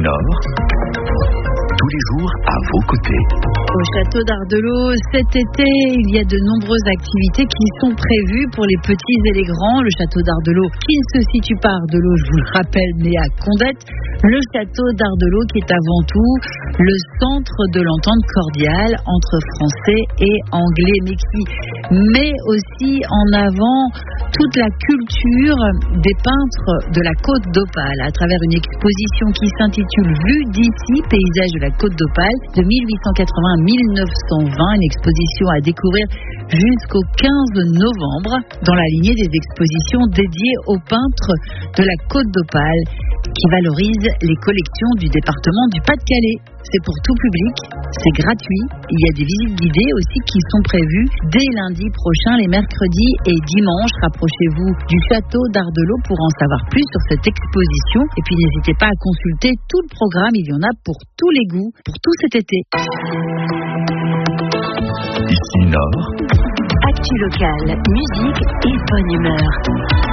Nord, tous les jours à vos côtés. Au château d'Ardelot, cet été, il y a de nombreuses activités qui sont prévues pour les petits et les grands. Le château d'Ardelot, qui ne se situe pas à Ardelot, je vous le rappelle, mais à Condette. Le château d'Ardelot qui est avant tout le centre de l'entente cordiale entre français et anglais, mais qui met aussi en avant toute la culture des peintres de la Côte d'Opale à travers une exposition qui s'intitule Vue d'ici, paysage de la Côte d'Opale de 1880 à 1920, une exposition à découvrir jusqu'au 15 novembre dans la lignée des expositions dédiées aux peintres de la Côte d'Opale qui valorise les collections du département du Pas-de-Calais. C'est pour tout public, c'est gratuit. Il y a des visites guidées aussi qui sont prévues dès lundi prochain, les mercredis et dimanches. Rapprochez-vous du château d'Ardelot pour en savoir plus sur cette exposition. Et puis n'hésitez pas à consulter tout le programme, il y en a pour tous les goûts, pour tout cet été. Ici Nord. Actu locale, musique et bonne humeur.